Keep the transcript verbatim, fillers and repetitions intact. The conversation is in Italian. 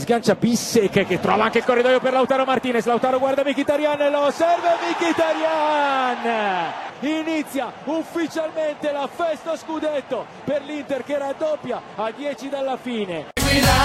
sgancia Bissek che trova anche il corridoio per Lautaro Martinez. Lautaro guarda Mkhitaryan e lo serve Mkhitaryan. Inizia ufficialmente la festa scudetto per l'Inter che raddoppia a dieci dalla fine.